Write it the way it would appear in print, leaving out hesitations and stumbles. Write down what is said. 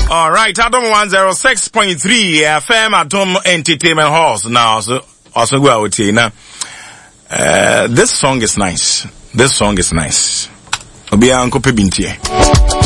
All right, Adam 106.3 FM Atom Entertainment Halls. Now, also go out here now. This song is nice. Obi Uncle Pebintie.